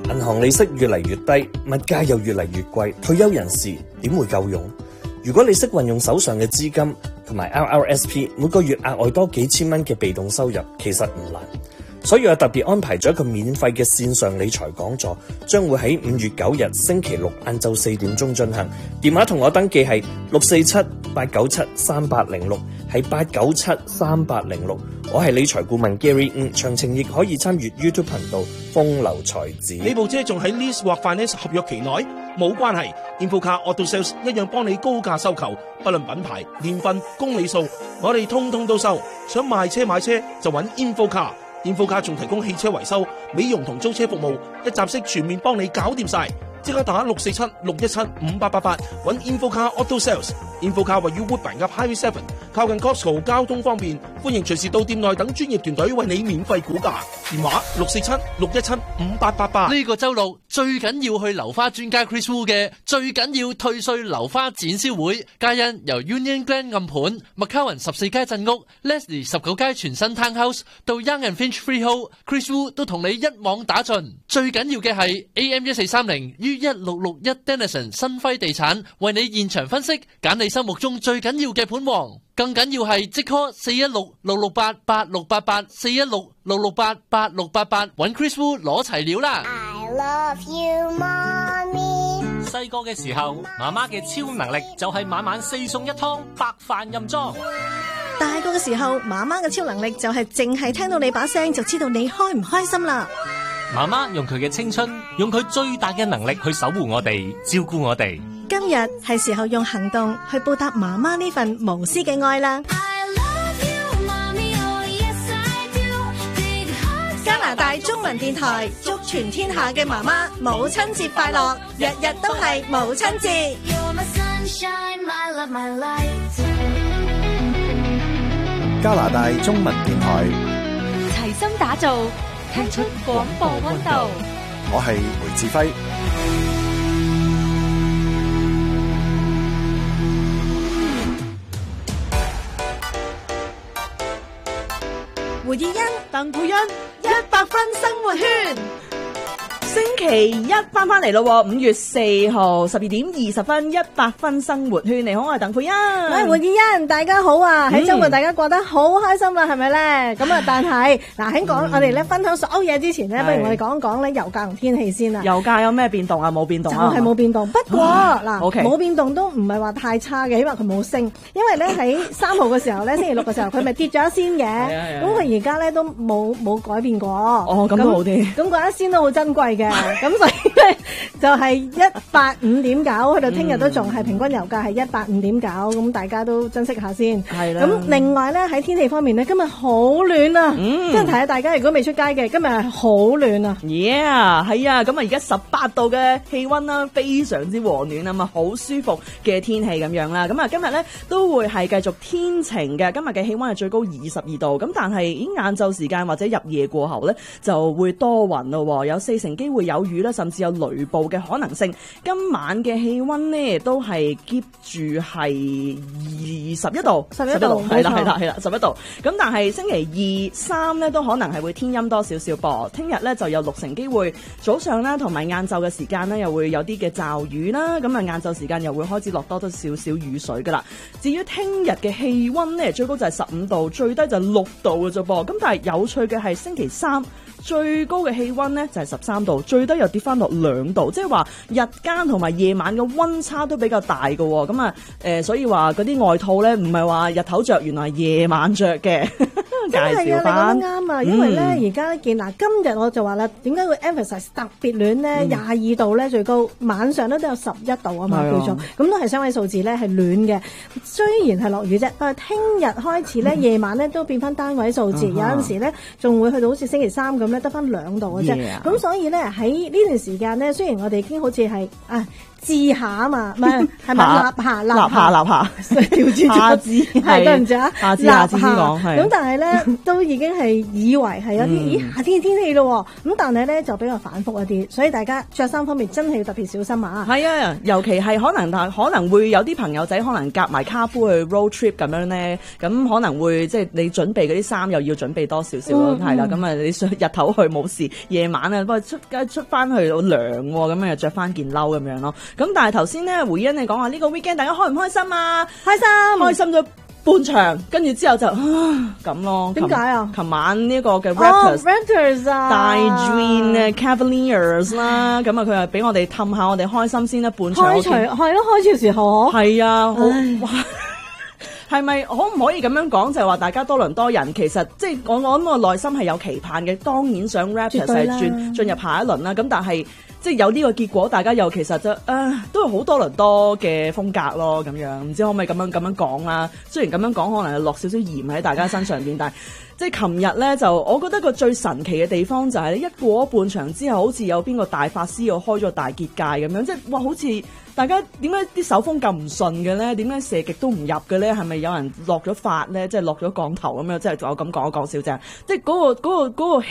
銀行利息越嚟越低，物價又越嚟越貴，退休人士點會夠用？如果你識運用手上嘅資金同埋 RRSP， 每個月額外多幾千蚊嘅被動收入，其實唔難。所以我特別安排咗一個免費嘅線上理財講座，將會喺5月9日星期六晏晝4點鐘進行。電話同我登記係647-897-3806，係897-3806。我係理財顧問 Gary， 詳情亦可以參閱 YouTube 頻道風流才子。 呢部車仲喺 lease 或 finance 合約期內，冇關係。InfoCar Auto Sales 一樣幫你高價收購，不論品牌、年份、公里數，我哋通通都收。想賣車買車就揾 InfoCar。InfoCar 仲提供汽車維修、美容同租車服務，一站式全面幫你搞掂晒。即刻打647-617-5888揾 InfoCar Auto Sales。InfoCar 位於 Woodbine 及 Highway 7，靠近 Costco， 交通方便，歡迎隨時到店內等專業團隊為你免費估價。電話647-617-5888。 呢個周六最緊要去樓花專家 Chris Wu 嘅最緊要退稅樓花展銷會，皆因由 Union Glen 暗盤、McCowan 14街鎮屋、Leslie 19街全新 Townhouse 到 Young and Finch Freehold，Chris Wu 都同你一網打盡。最緊要嘅係 AM1430於1661 Denison 新輝地產為你現場分析，揀你心目中最緊要嘅盤王。更緊要係即 call 416-668-8688 416-668-8688揾 Chris Wu 攞齊料啦。 I love you, mommy。 細個嘅時候，媽媽嘅超能力就係晚晚4餸1湯白飯任裝。 大個嘅時候，媽媽嘅超能力就係淨係聽到你把聲就知道你開唔開心啦。 媽媽用佢嘅青春，用佢最大嘅能力去守護我哋，照顧我哋。 今日係時候用行動去報答媽媽呢份無私嘅愛啦。加拿大中文電台祝全天下嘅媽媽母親節快樂，日日都係母親節。 加拿大中文電台齊心打造，踢出廣播溫度。 我係梅志輝。 胡以欣、鄧佩欣100分生活圈。 星期一翻嚟咯，5月4號12點20分100分生活圈。你好，我係鄧佩欣。 我係胡以欣，大家好啊！喺周末大家過得好開心啊，係咪咧？咁啊，但係嗱喺講我哋咧分享所有嘢之前咧，不如我哋講講咧油價同天氣先啦。 油價有咩變動啊？冇變動啊？ 就係冇變動。不過嗱， OK， 冇變動都唔係話太差嘅，因為佢冇升。因為咧喺3號嘅時候咧，星期六嘅時候佢咪跌咗一仙嘅，咁佢而家咧都冇改變過。 哦，咁都好啲。 咁嗰一仙都好珍貴嘅，咁所以咧就係185.9，去到聽日都仲係平均油價係185.9，咁大家都珍惜下先。係啦。咁另外咧喺天氣方面咧，今日好暖啊！即係提下大家，如果未出街嘅，今日係好暖啊 ！Yeah， 係啊，咁啊而家18度嘅氣溫啦，非常之和暖啊嘛，好舒服嘅天氣咁樣啦。咁啊今日咧都會係繼續天晴嘅，今日嘅氣溫係最高22度。咁但係已經晏晝時間或者入夜過後咧就會多雲咯，有4成機會有雨啦，甚至有雷暴嘅可能性。今晚嘅氣溫呢都係 keep 住係21度，11度，係啦，11度。咁但係星期2、3咧都可能係會天陰多少少噃。聽日咧就有6成機會早上啦同埋晏晝嘅時間咧又會有啲嘅驟雨啦。咁啊晏晝時間又會開始落多少少雨水噶啦。至於聽日嘅氣溫呢，最高就係15度，最低就係6度嘅啫噃。咁但係有趣嘅係星期3最高嘅氣溫呢就係13度，最低又跌翻落2度，即係話日間同埋夜晚嘅溫差都比較大嘅。咁啊所以話嗰啲外套咧唔係話日頭着，原來係夜晚着嘅。介紹翻， 你講得啱啊！因為咧而家見嗱，今日我就話啦，點解會 emphasize 特別暖咧？22度咧最高，晚上咧都有11度啊嘛，叫做咁都係雙位數字咧係暖嘅。雖然係落雨啫，但係聽日開始咧夜晚咧都變翻單位數字，有陣時咧仲會去到好似星期3咁咧得翻2度嘅啫。咁所以咧喺呢段時間咧，雖然我哋已經好似係治下啊嘛，唔係係咪立下調轉下肢係對唔住啊， 下肢先講係。 咁但係咧都已經係以為係有啲咦夏天嘅天氣咯，咁但係咧就比較反覆一啲，所以大家着衫方面真係要特別小心啊！ 係啊，尤其係可能會有啲朋友仔可能夾埋卡夫去 road trip 咁樣咧，咁可能會即係你準備嗰啲衫又要準備多少少咯，係啦，咁啊你日頭去冇事，夜晚啊不過出翻去到涼喎，咁樣又着翻件褸咁樣咯。咁但係頭先咧回欣你講話呢個 weekend 大家開唔開心啊？開心咗半場，跟住之後就咁咯。 點解啊？ 琴晚呢個嘅 Raptors 啊， 大 Dream Cavaliers 啦，咁啊佢係俾我哋氹下我哋開心先啦，半場開場時候係啊，好哇。係咪可唔可以咁樣講？就係話大家多倫多人其實即係我諗我內心係有期盼嘅，當然想 Raptors 係進入下一輪啦。咁但係即係有呢個結果，大家又其實就都係好多倫多嘅風格咯，咁樣唔知可唔可以咁樣講啦？雖然咁樣講可能係落少少鹽喺大家身上邊，但係即係琴日咧就我覺得個最神奇嘅地方就係一過咗半場之後，好似有邊個大法師又開咗大結界咁樣，即係哇好似〜大家點解啲手風咁唔順嘅咧？點解射極都唔入嘅咧？係咪有人落咗法咧？即係落咗降頭咁樣？即係我咁講笑啫。即係嗰個